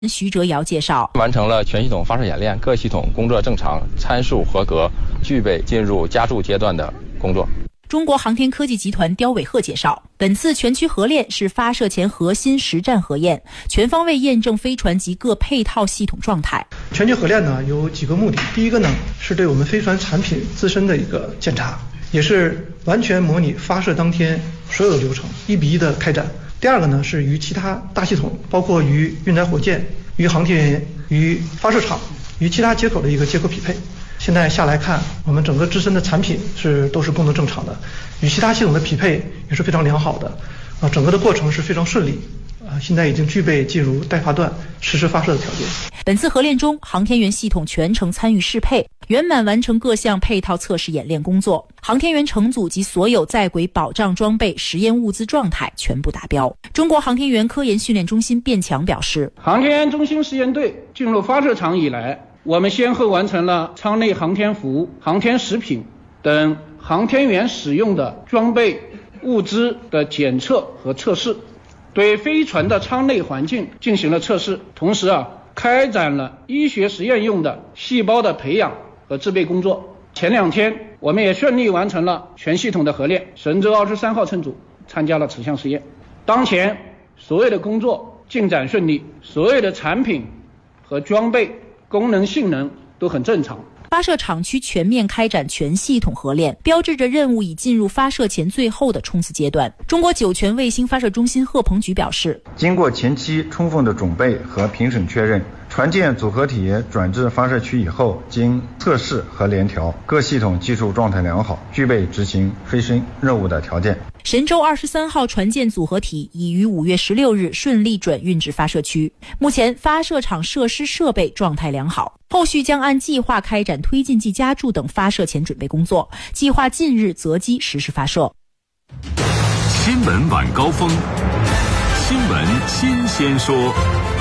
徐哲尧介绍， 完成了全系统发射演练，各系统工作正常，参数合格，具备进入加注阶段的工作。 中国航天科技集团刁伟鹤介绍，本次全区核练是发射前核心实战核验，全方位验证飞船及各配套系统状态。 全区核练呢有几个目的，第一个呢是对我们飞船产品自身的一个检查，也是完全模拟发射当天所有的流程，1比1的开展。第二个呢是与其他大系统，包括与运载火箭、与航天员、与发射场、与其他接口的一个接口匹配。现在下来看，我们整个自身的产品都是功能正常的，与其他系统的匹配也是非常良好的，整个的过程是非常顺利，现在已经具备进入待发段实施发射的条件。 本次核练中，航天员系统全程参与适配，圆满完成各项配套测试演练工作，航天员乘组及所有在轨保障装备、实验物资状态全部达标。中国航天员科研训练中心卞强表示， 航天员中心实验队进入发射场以来，我们先后完成了舱内航天服、航天食品等航天员使用的装备物资的检测和测试，对飞船的舱内环境进行了测试，同时开展了医学实验用的细胞的培养和制备工作。前2天我们也顺利完成了全系统的核练，神舟23号乘组参加了此项实验。当前所有的工作进展顺利，所有的产品和装备功能性能都很正常。 发射场区全面开展全系统核练，标志着任务已进入发射前最后的冲刺阶段。中国酒泉卫星发射中心贺鹏举表示， 经过前期充分的准备和评审确认，船舰组合体转至发射区以后，经测试和联调，各系统技术状态良好，具备执行飞升任务的条件。 神舟23号船舰组合体已于5月16日顺利转运至发射区，目前发射场设施设备状态良好，后续将按计划开展推进剂加注等发射前准备工作，计划近日择机实施发射。 新闻晚高峰，新闻新鲜说。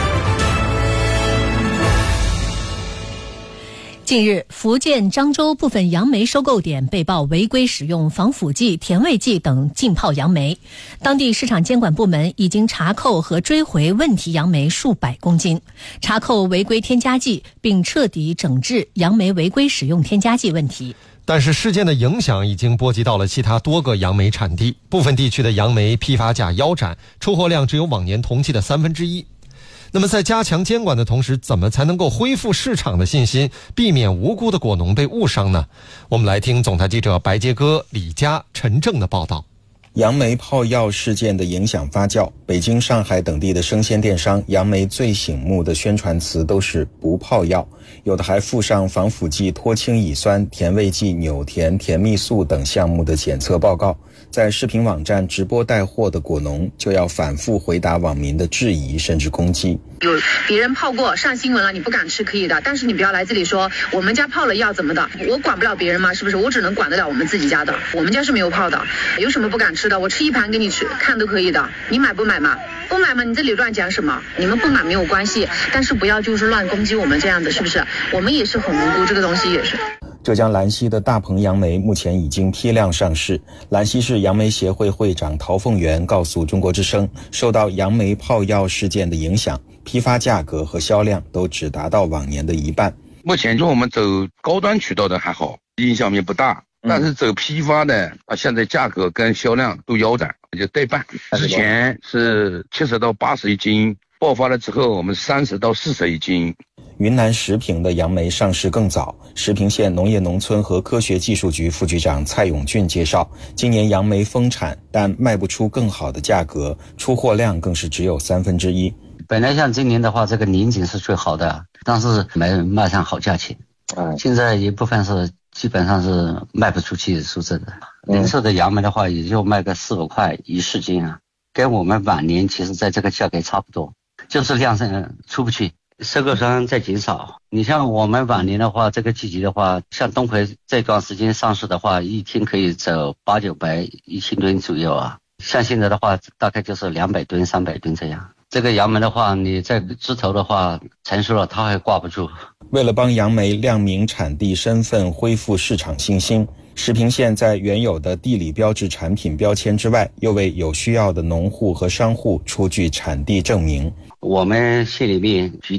近日，福建漳州部分杨梅收购点被曝违规使用防腐剂、甜味剂等浸泡杨梅，当地市场监管部门已经查扣和追回问题杨梅数百公斤，查扣违规添加剂，并彻底整治杨梅违规使用添加剂问题。 但是事件的影响已经波及到了其他多个杨梅产地，部分地区的杨梅批发价腰斩，出货量只有往年同期的1/3。那么在加强监管的同时，怎么才能够恢复市场的信心，避免无辜的果农被误伤呢？我们来听总台记者白杰哥、李佳、陈正的报道。 杨梅泡药事件的影响发酵，北京、上海等地的生鲜电商杨梅最醒目的宣传词都是不泡药，有的还附上防腐剂、脱氢乙酸、甜味剂、纽甜、甜蜜素等项目的检测报告。在视频网站直播带货的果农就要反复回答网民的质疑甚至攻击。 有别人泡过上新闻了，你不敢吃可以的，但是你不要来这里说我们家泡了药怎么的，我管不了别人吗？是不是？我只能管得了我们自己家的，我们家是没有泡的，有什么不敢吃的？我吃一盘给你吃看都可以的，你买不买嘛？不买嘛，你这里乱讲什么？你们不买没有关系，但是不要就是乱攻击我们这样的，是不是？我们也是很无辜，这个东西也是。 浙江兰溪的大棚杨梅目前已经批量上市。兰溪市杨梅协会会长陶凤元告诉中国之声，受到杨梅泡药事件的影响，批发价格和销量都只达到往年的1半。 目前就我们走高端渠道的还好，影响面不大，但是走批发的现在价格跟销量都腰斩，就对半。之前是70到80一斤，爆发了之后我们30到40一斤。 云南石屏的杨梅上市更早，石屏县农业农村和科学技术局副局长蔡永俊介绍，今年杨梅丰产，但卖不出更好的价格，出货量更是只有1/3。 本来像今年的话，这个年景是最好的，但是没卖上好价钱。现在一部分是基本上是卖不出去，说真的。零售的杨梅的话，也就卖个4-5块1市斤啊，跟我们往年其实在这个价格差不多，就是量上出不去。收购商在减少，你像我们往年的话，这个季节的话，像东葵这段时间上市的话，一天可以走800-900-1000吨左右啊。像现在的话，大概就是200吨、300吨这样。这个杨梅的话，你在枝头的话成熟了，它还挂不住。 为了帮杨梅亮明产地身份，恢复市场信心，石屏县在原有的地理标志产品标签之外，又为有需要的农户和商户出具产地证明。 我们心里面